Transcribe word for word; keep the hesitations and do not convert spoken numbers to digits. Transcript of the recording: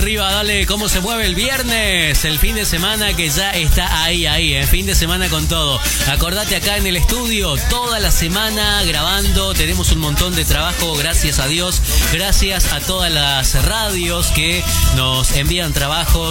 arriba, dale, cómo se mueve el viernes, el fin de semana que ya está ahí, ahí, eh, fin de semana con todo. Acordate acá en el estudio, toda la semana grabando, tenemos un montón de trabajo, gracias a Dios, gracias a todas las radios que nos envían trabajo.